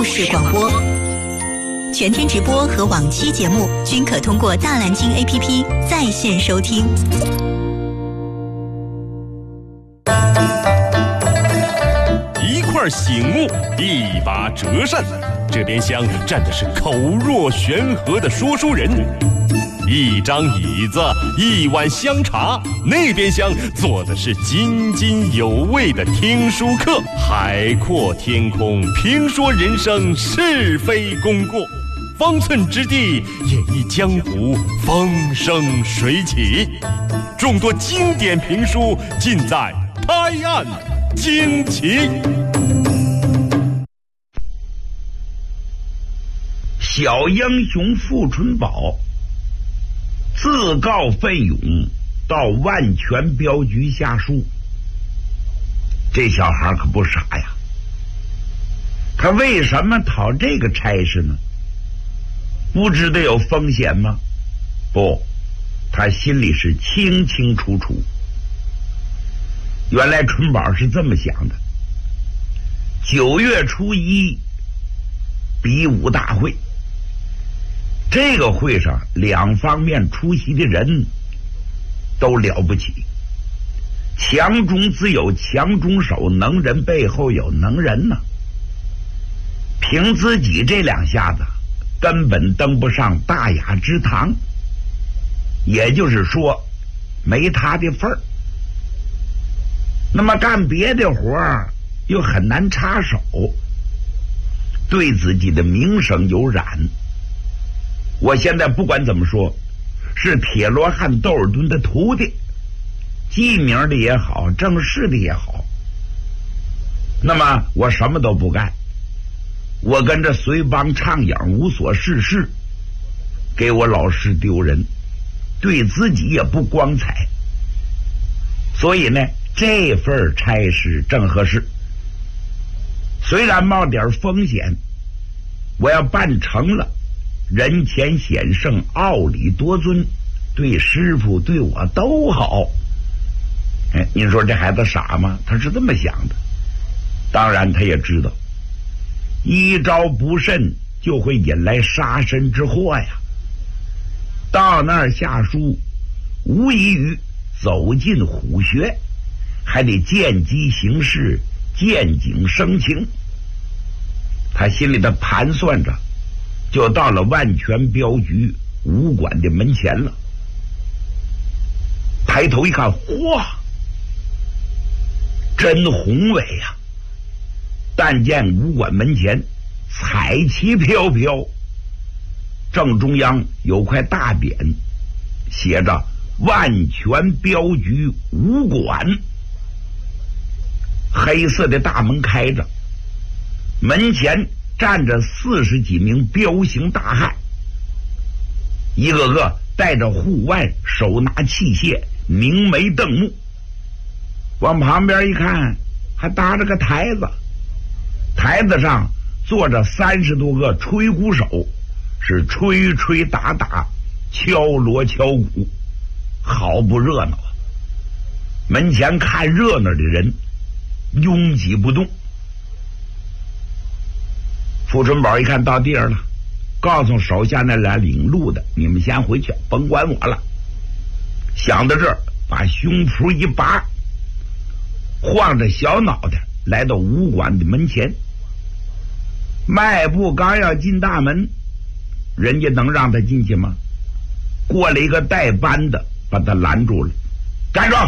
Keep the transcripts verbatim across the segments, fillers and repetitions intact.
式广播。全天直播和往期节目均可通过大蓝鲸 A P P 在线收听。 一块醒目，一把折扇，这边厢站的是口若悬河的说书人，一张椅子，一碗香茶，那边厢坐的是津津有味的听书客。海阔天空，评说人生是非功过，方寸之地，演绎江湖风生水起。众多经典评书尽在拍案惊奇。 小英雄傅春宝自告奋勇到万全镖局下书，这小孩可不傻呀。他为什么讨这个差事呢？不知道有风险吗？不，他心里是清清楚楚。原来春宝是这么想的：九月初一比武大会，这个会上两方面出席的人都了不起，强中自有强中手，能人背后有能人呢。凭自己这两下子根本登不上大雅之堂，也就是说没他的份儿。那么干别的活儿又很难插手，对自己的名声有染。我现在不管怎么说，是铁罗汉窦尔敦的徒弟，记名的也好，正式的也好，那么我什么都不干，我跟着随帮唱影无所事事，给我老师丢人，对自己也不光彩。所以呢，这份差事正合适，虽然冒点风险，我要办成了，人前显圣，傲礼多尊，对师傅对我都好。哎，您说这孩子傻吗？他是这么想的。当然他也知道一招不慎就会引来杀身之祸呀。到那儿下书无异于走进虎穴，还得见机行事，见景生情。他心里的盘算着，就到了万全镖局武馆的门前了。抬头一看，嚯，真宏伟呀！但见武馆门前彩旗飘飘，正中央有块大匾，写着万全镖局武馆。黑色的大门开着，门前站着四十几名彪形大汉，一个个戴着护腕，手拿器械，明眉瞪目。往旁边一看，还搭着个台子，台子上坐着三十多个吹鼓手，是吹吹打打，敲锣敲鼓，好不热闹啊！门前看热闹的人拥挤不动。傅春宝一看到地儿了，告诉手下那俩领路的，你们先回去，甭管我了。想到这儿，把胸脯一拔，晃着小脑袋来到武馆的门前。迈步刚要进大门，人家能让他进去吗？过来一个带班的把他拦住了。站住！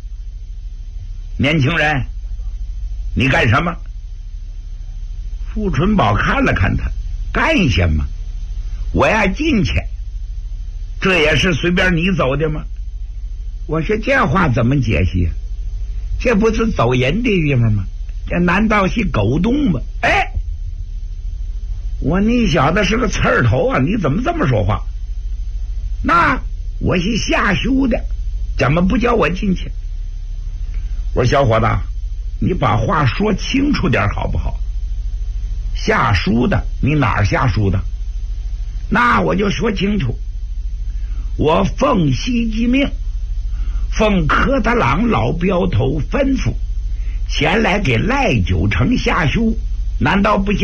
年轻人，你干什么？傅春宝看了看他，干什么？我要进去。这也是随便你走的吗？我说这话怎么解析？这不是走人的地方吗？这难道是狗洞吗？哎，我你小子是个刺儿头啊，你怎么这么说话？那我是下书的，怎么不叫我进去？我说小伙子，你把话说清楚点好不好？下书的，你哪儿下书的？那我就说清楚，我奉西之命，奉科德朗老镖头吩咐，前来给赖九成下书，难道不行？